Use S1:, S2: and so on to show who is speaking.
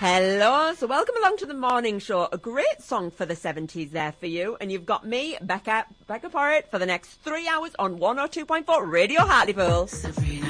S1: Hello, so welcome along to the morning show. A great song for the 70s there for you. And you've got me, Becca for it, for the next 3 hours on 102.4 Radio Hartlepool.